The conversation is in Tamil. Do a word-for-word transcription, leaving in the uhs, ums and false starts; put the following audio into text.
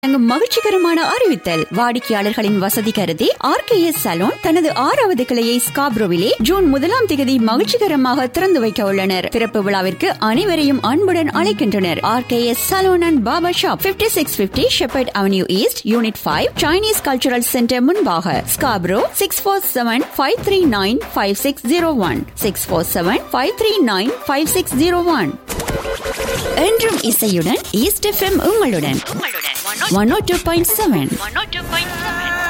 மகிழ்ச்சிகரமான அறிவித்தல் வாடிக்கையாளர்களின் வசதி கருதி ஆர்கேஎஸ் சலூன் தனது ஆறாவது கிளையை ஸ்காப்ரோவிலே ஜூன் முதலாம் தேதி மகிழ்ச்சிகரமாக திறந்து வைக்க உள்ளனர். திறப்பு விழாவிற்கு அனைவரையும் அன்புடன் அழைக்கின்றனர். RKS salon and barber shop fifty six fifty shepherd avenue east unit five Chinese cultural centre முன்பாக Scarborough six four seven five three nine five six zero one six four seven five three nine five six zero one. என்றும் இசையுடன் ஈஸ்ட் எஃப்எம் உங்களுடன் ஒன் ஓ டூ பாயிண்ட் செவன்.